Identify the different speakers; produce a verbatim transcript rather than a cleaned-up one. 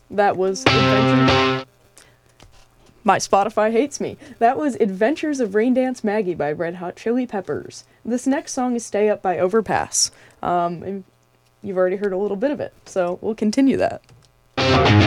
Speaker 1: That was Adventure. My Spotify hates me. That was Adventures of Rain Dance Maggie by Red Hot Chili Peppers. This next song is Stay Up by Overpass. Um, and you've already heard a little bit of it, so we'll continue that.